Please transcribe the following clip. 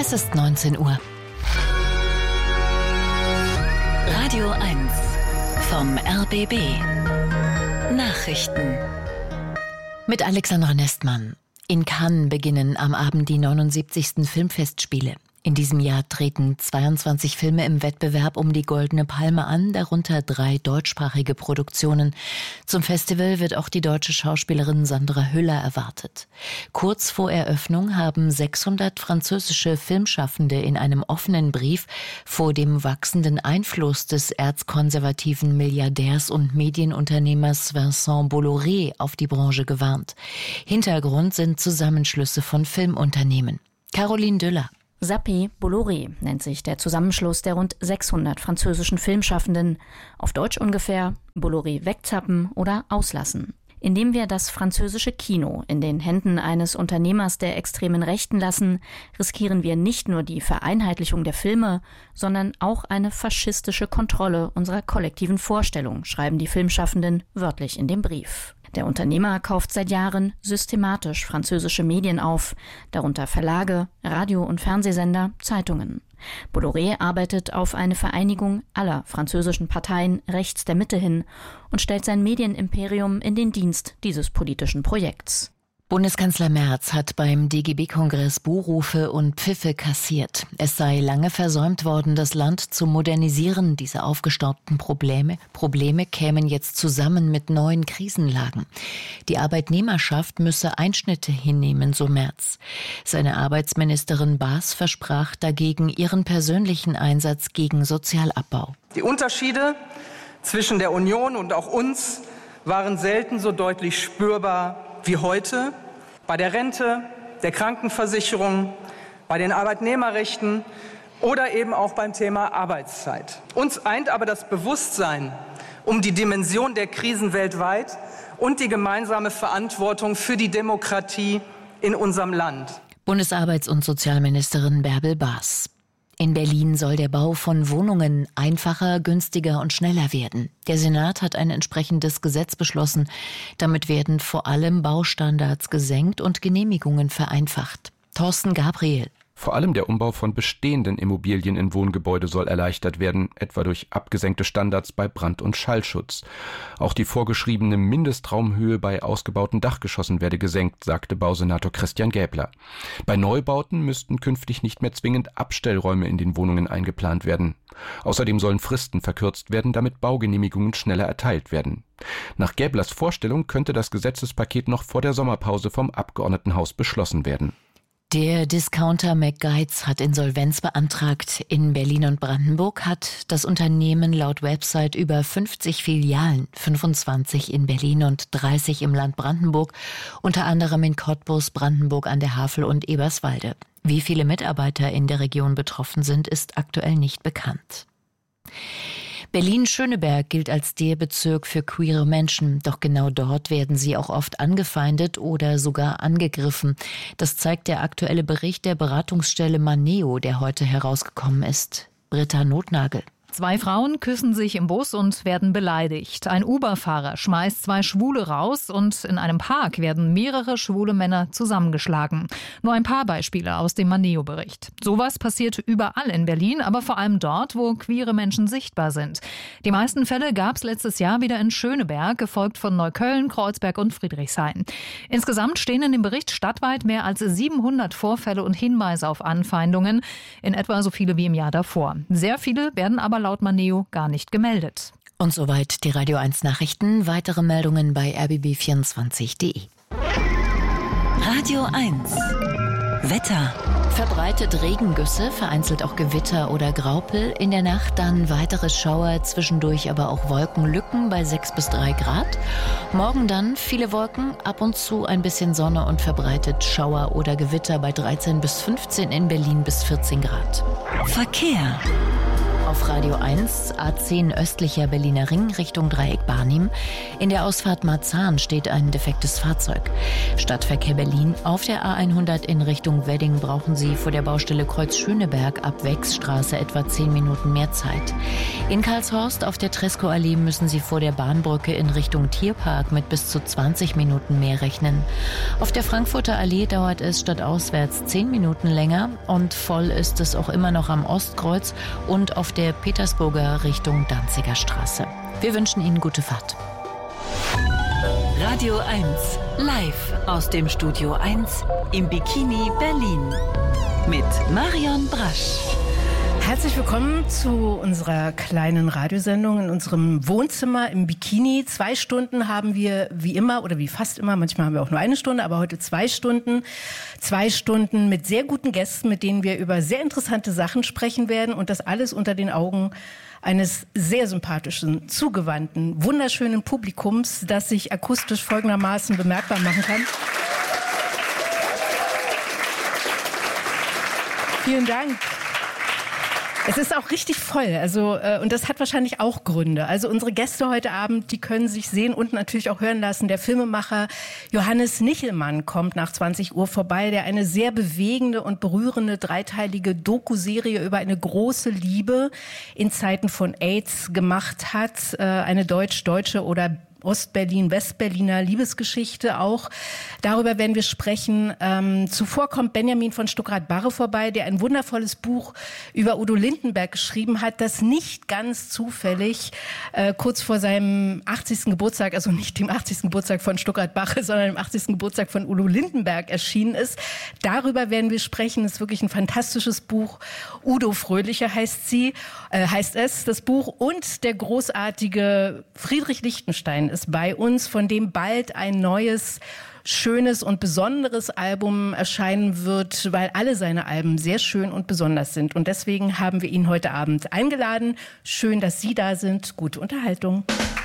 Es ist 19 Uhr. Radio 1 vom RBB. Nachrichten. Mit Alexandra Nestmann. In Cannes beginnen am Abend die 79. Filmfestspiele. In diesem Jahr treten 22 Filme im Wettbewerb um die Goldene Palme an, darunter 3 deutschsprachige Produktionen. Zum Festival wird auch die deutsche Schauspielerin Sandra Hüller erwartet. Kurz vor Eröffnung haben 600 französische Filmschaffende in einem offenen Brief vor dem wachsenden Einfluss des erzkonservativen Milliardärs und Medienunternehmers Vincent Bolloré auf die Branche gewarnt. Hintergrund sind Zusammenschlüsse von Filmunternehmen. Caroline Düller. Sapé Bolloré nennt sich der Zusammenschluss der rund 600 französischen Filmschaffenden. Auf Deutsch ungefähr Bolloré wegzappen oder auslassen. Indem wir das französische Kino in den Händen eines Unternehmers der extremen Rechten lassen, riskieren wir nicht nur die Vereinheitlichung der Filme, sondern auch eine faschistische Kontrolle unserer kollektiven Vorstellung, schreiben die Filmschaffenden wörtlich in dem Brief. Der Unternehmer kauft seit Jahren systematisch französische Medien auf, darunter Verlage, Radio- und Fernsehsender, Zeitungen. Bolloré arbeitet auf eine Vereinigung aller französischen Parteien rechts der Mitte hin und stellt sein Medienimperium in den Dienst dieses politischen Projekts. Bundeskanzler Merz hat beim DGB-Kongress Buhrufe und Pfiffe kassiert. Es sei lange versäumt worden, das Land zu modernisieren. Diese aufgestauten Probleme kämen jetzt zusammen mit neuen Krisenlagen. Die Arbeitnehmerschaft müsse Einschnitte hinnehmen, so Merz. Seine Arbeitsministerin Baas versprach dagegen ihren persönlichen Einsatz gegen Sozialabbau. Die Unterschiede zwischen der Union und auch uns waren selten so deutlich spürbar wie heute, bei der Rente, der Krankenversicherung, bei den Arbeitnehmerrechten oder eben auch beim Thema Arbeitszeit. Uns eint aber das Bewusstsein um die Dimension der Krisen weltweit und die gemeinsame Verantwortung für die Demokratie in unserem Land. Bundesarbeits- und Sozialministerin Bärbel Baas. In Berlin soll der Bau von Wohnungen einfacher, günstiger und schneller werden. Der Senat hat ein entsprechendes Gesetz beschlossen. Damit werden vor allem Baustandards gesenkt und Genehmigungen vereinfacht. Thorsten Gabriel. Vor allem der Umbau von bestehenden Immobilien in Wohngebäude soll erleichtert werden, etwa durch abgesenkte Standards bei Brand- und Schallschutz. Auch die vorgeschriebene Mindestraumhöhe bei ausgebauten Dachgeschossen werde gesenkt, sagte Bausenator Christian Gäbler. Bei Neubauten müssten künftig nicht mehr zwingend Abstellräume in den Wohnungen eingeplant werden. Außerdem sollen Fristen verkürzt werden, damit Baugenehmigungen schneller erteilt werden. Nach Gäblers Vorstellung könnte das Gesetzespaket noch vor der Sommerpause vom Abgeordnetenhaus beschlossen werden. Der Discounter McGuides hat Insolvenz beantragt. In Berlin und Brandenburg hat das Unternehmen laut Website über 50 Filialen, 25 in Berlin und 30 im Land Brandenburg, unter anderem in Cottbus, Brandenburg an der Havel und Eberswalde. Wie viele Mitarbeiter in der Region betroffen sind, ist aktuell nicht bekannt. Berlin-Schöneberg gilt als der Bezirk für queere Menschen. Doch genau dort werden sie auch oft angefeindet oder sogar angegriffen. Das zeigt der aktuelle Bericht der Beratungsstelle Maneo, der heute herausgekommen ist. Britta Notnagel. 2 Frauen küssen sich im Bus und werden beleidigt. Ein Uber-Fahrer schmeißt 2 Schwule raus und in einem Park werden mehrere schwule Männer zusammengeschlagen. Nur ein paar Beispiele aus dem Maneo-Bericht. Sowas passiert überall in Berlin, aber vor allem dort, wo queere Menschen sichtbar sind. Die meisten Fälle gab es letztes Jahr wieder in Schöneberg, gefolgt von Neukölln, Kreuzberg und Friedrichshain. Insgesamt stehen in dem Bericht stadtweit mehr als 700 Vorfälle und Hinweise auf Anfeindungen, in etwa so viele wie im Jahr davor. Sehr viele werden aber laut Maneo gar nicht gemeldet. Und soweit die Radio 1 Nachrichten. Weitere Meldungen bei rbb24.de. Radio 1 Wetter. Verbreitet Regengüsse, vereinzelt auch Gewitter oder Graupel. In der Nacht dann weitere Schauer, zwischendurch aber auch Wolkenlücken bei 6 bis 3 Grad. Morgen dann viele Wolken, ab und zu ein bisschen Sonne und verbreitet Schauer oder Gewitter bei 13 bis 15 in Berlin bis 14 Grad. Verkehr. Auf Radio 1, A10 östlicher Berliner Ring Richtung Dreieck Barnim. In der Ausfahrt Marzahn steht ein defektes Fahrzeug. Stadtverkehr Berlin. Auf der A100 in Richtung Wedding brauchen Sie vor der Baustelle Kreuz Schöneberg ab Wechsstraße etwa 10 Minuten mehr Zeit. In Karlshorst auf der Tresco-Allee müssen Sie vor der Bahnbrücke in Richtung Tierpark mit bis zu 20 Minuten mehr rechnen. Auf der Frankfurter Allee dauert es stadtauswärts 10 Minuten länger und voll ist es auch immer noch am Ostkreuz und auf der Petersburger Richtung Danziger Straße. Wir wünschen Ihnen gute Fahrt. Radio 1, live aus dem Studio 1 im Bikini Berlin mit Marion Brasch. Herzlich willkommen zu unserer kleinen Radiosendung in unserem Wohnzimmer im Bikini. 2 Stunden haben wir wie immer oder wie fast immer, manchmal haben wir auch nur 1 Stunde, aber heute 2 Stunden. 2 Stunden mit sehr guten Gästen, mit denen wir über sehr interessante Sachen sprechen werden und das alles unter den Augen eines sehr sympathischen, zugewandten, wunderschönen Publikums, das sich akustisch folgendermaßen bemerkbar machen kann. Vielen Dank. Es ist auch richtig voll, und das hat wahrscheinlich auch Gründe. Also unsere Gäste heute Abend, die können sich sehen und natürlich auch hören lassen. Der Filmemacher Johannes Nichelmann kommt nach 20 Uhr vorbei, der eine sehr bewegende und berührende 3-teilige Doku-Serie über eine große Liebe in Zeiten von AIDS gemacht hat. Eine deutsch-deutsche oder Ostberlin, Westberliner Liebesgeschichte auch. Darüber werden wir sprechen. Zuvor kommt Benjamin von Stuckrad-Barre vorbei, der ein wundervolles Buch über Udo Lindenberg geschrieben hat, das nicht ganz zufällig kurz vor seinem 80. Geburtstag, also nicht dem 80. Geburtstag von Stuckrad-Barre, sondern dem 80. Geburtstag von Udo Lindenberg erschienen ist. Darüber werden wir sprechen. Das ist wirklich ein fantastisches Buch. Udo Fröhliche heißt es, das Buch. Und der großartige Friedrich Lichtenstein ist bei uns, von dem bald ein neues, schönes und besonderes Album erscheinen wird, weil alle seine Alben sehr schön und besonders sind. Und deswegen haben wir ihn heute Abend eingeladen. Schön, dass Sie da sind. Gute Unterhaltung.